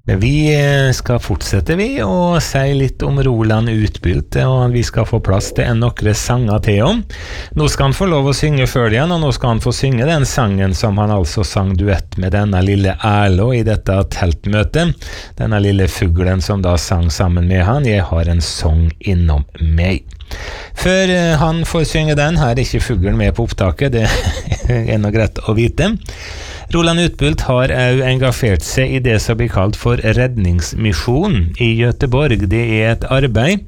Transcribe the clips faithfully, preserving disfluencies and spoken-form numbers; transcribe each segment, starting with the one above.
Vi skal fortsette vi og si litt om Roland Utbylt, og vi skal få plass til en nokre sanger til om. Nå skal han få lov å synge før igjen, og nå skal han få synge den sangen som han altså sang duett med denne lille Erlo i dette teltmøtet. Denne lille fuglen som da sang sammen med han, jeg har en sång innom meg. Før han får synge den, her er ikke fuglen med på opptaket, det er noe greit å vite. Roland Utbylt har også engasjert seg i det som blir kalt for redningsmisjon i Göteborg. Det er et arbeid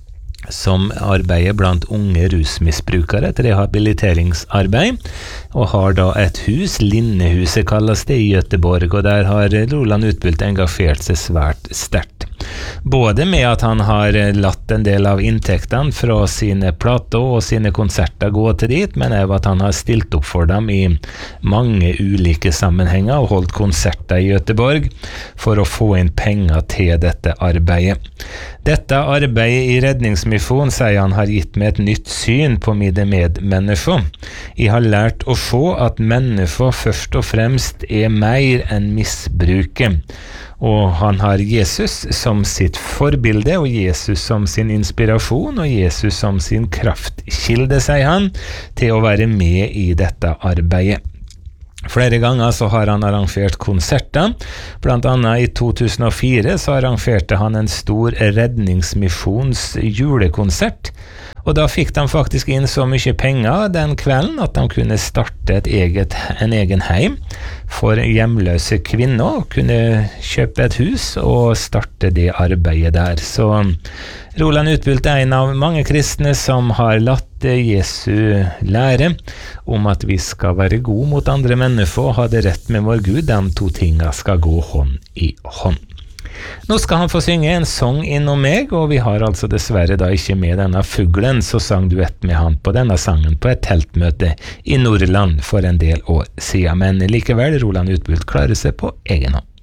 som arbeider blant unge rusmisbrukere, et rehabiliteringsarbeid, og har da et hus, Linnehuset kalles det i Göteborg, og der har Roland Utbylt engasjert seg svært sterkt. Både med at han har latt en del av inntektene fra sine plater og sine konserter gå til dit, men også at han har stilt opp for dem i mange ulike sammenhenger og holdt konserter i Göteborg for å få inn penger til dette arbeidet. Dette arbeidet i redningsmisjon, sier han, har gitt meg et nytt syn på mine medmennesker. Jeg har lært å se at mennesker først og fremst er mer enn misbruket. Og han har Jesus som sitt forbilde, og Jesus som sin inspirasjon, og Jesus som sin kraftkilde, sier han, til å være med i dette arbeidet. Flere ganger så har han arrangert konserter, blant annet i to tusen og fire så arrangerte han en stor redningsmisjons julekonsert, og da fikk de faktisk inn så mye penger den kvelden at de kunne starte et eget, en egen heim for hjemløse kvinner, og kunne kjøpe et hus og starte det arbeidet der. Så Roland Utbylt er en av mange kristne som har latt Jesu lære om at vi skal være gode mot andre mennesker og ha det rett med vår Gud. De to tingene skal gå hånd i hånd. Nå skal han få synge en sång innom meg, og vi har altså dessverre da ikke med denne fuglen, så sang duett med han på denne sangen på et teltmøte i Nordland for en del år siden. Men likevel, Roland Utbylt klarer seg på egen hånd.